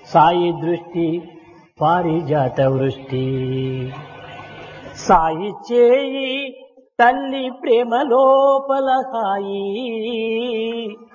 సాయి దృష్టి పారిజాత వృష్టి. సాయి చేయి తల్లి ప్రేమ లోపల హాయి,